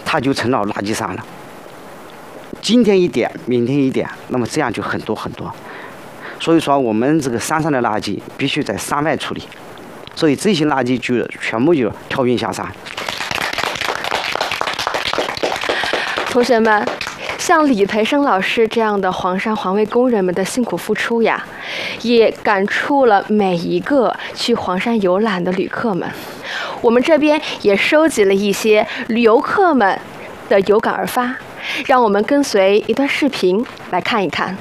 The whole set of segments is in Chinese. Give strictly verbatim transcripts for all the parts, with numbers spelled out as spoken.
它就成了垃圾山了。今天一点，明天一点，那么这样就很多很多。所以说，我们这个山上的垃圾必须在山外处理，所以这些垃圾就全部就跳运下山。 同学们，像李培生老师这样的黄山环卫工人们的辛苦付出呀，也感触了每一个去黄山游览的旅客们。我们这边也收集了一些游客们的有感而发，让我们跟随一段视频来看一看。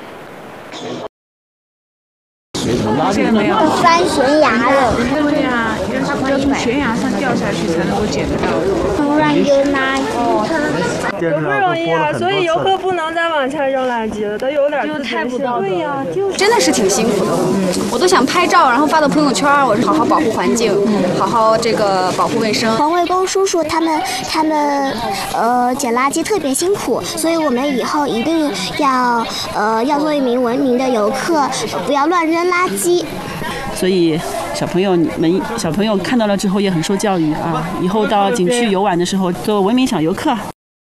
发现没有？ 翻悬崖了。 对呀，要要从悬崖上掉下去才能够捡得到。 突然有垃圾车。 不容易啊，所以游客不能再往下扔垃圾了，都有点自觉性。对呀，就是真的是挺辛苦的。嗯，我都想拍照，然后发到朋友圈。我是好好保护环境，好好这个保护卫生。 环卫工叔叔他们他们呃捡垃圾特别辛苦，所以我们以后一定要呃要做一名文明的游客，不要乱扔垃圾。 所以小朋友们小朋友看到了之后也很受教育啊，以后到景区游玩的时候做文明小游客。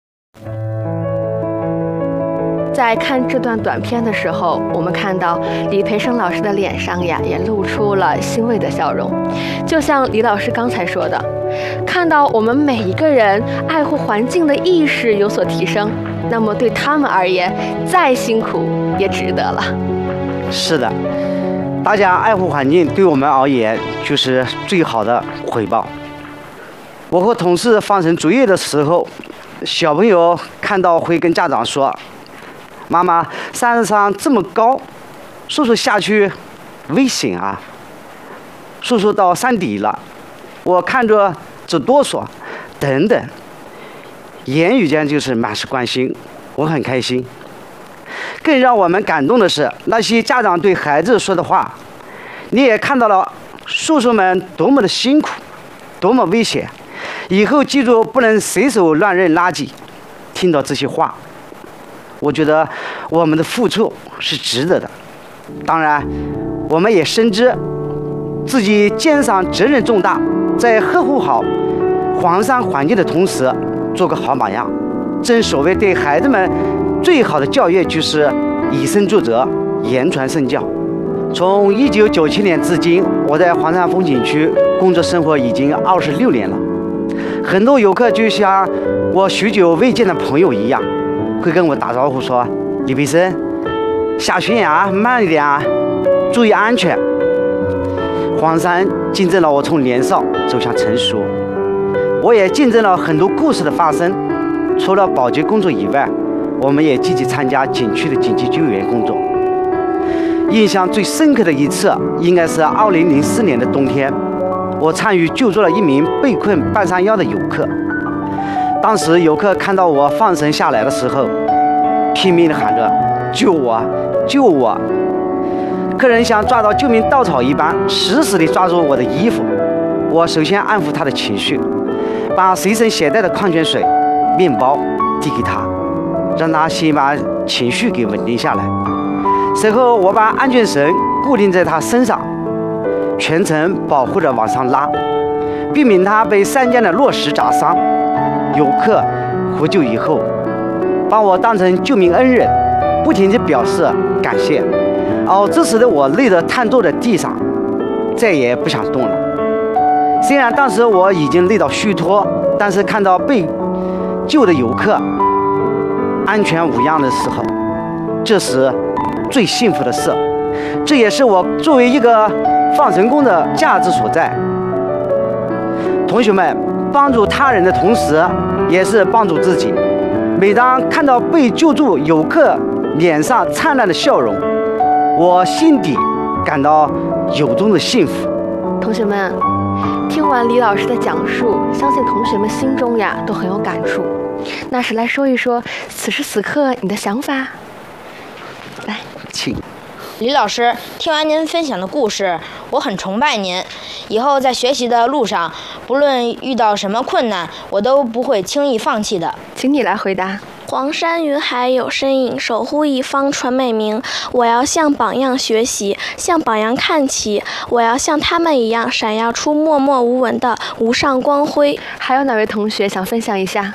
在看这段短片的时候，我们看到李培生老师的脸上呀，也露出了欣慰的笑容。就像李老师刚才说的，看到我们每一个人爱护环境的意识有所提升，那么对他们而言，再辛苦也值得了。 是的，大家爱护环境对我们而言就是最好的回报。我和同事放绳作业的时候，小朋友看到会跟家长说，妈妈，山上这么高，叔叔下去危险啊！叔叔到山底了，我看着直哆嗦，等等。言语间就是满是关心，我很开心。更让我们感动的是，那些家长对孩子说的话，你也看到了叔叔们多么的辛苦，多么危险，以后记住不能随手乱扔垃圾。听到这些话，我觉得我们的付出是值得的。当然，我们也深知自己肩上责任重大，在呵护好黄山环境的同时，做个好榜样。正所谓对孩子们最好的教育就是以身作则，言传身教。从一九九七年至今，我在黄山风景区工作生活已经二十六年了。很多游客就像我许久未见的朋友一样，会跟我打招呼说：“李培生，下悬崖慢一点啊，注意安全。”黄山见证了我从年少走向成熟，我也见证了很多故事的发生。除了保洁工作以外，我们也积极参加景区的紧急救援工作。印象最深刻的一次，应该是二零零四年的冬天，我参与救助了一名被困半山腰的游客。当时游客看到我放绳下来的时候，拼命地喊着：“救我，救我！”客人像抓到救命稻草一般，死死地抓住我的衣服。我首先安抚他的情绪，把随身携带的矿泉水、面包递给他，让他先把情绪给稳定下来。随后，我把安全绳固定在他身上，全程保护着往上拉，避免他被山间的落石砸伤。游客获救以后，把我当成救命恩人，不停地表示感谢。而这时的我累得瘫坐在地上，再也不想动了。虽然当时我已经累到虚脱，但是看到被救的游客安全无恙的时候，这是最幸福的事。这也是我作为一个放绳工的价值所在。同学们，帮助他人的同时，也是帮助自己。每当看到被救助游客脸上灿烂的笑容，我心底感到由衷的幸福。 同学们，听完李老师的讲述，相信同学们心中呀都很有感触。那是来说一说此时此刻你的想法。来， 请。 李老师，听完您分享的故事，我很崇拜您。以后在学习的路上，不论遇到什么困难，我都不会轻易放弃的。 请你来回答。 黄山云海有身影，守护一方传美名。我要向榜样学习，向榜样看齐。我要像他们一样，闪耀出默默无闻的无上光辉。 还有哪位同学想分享一下？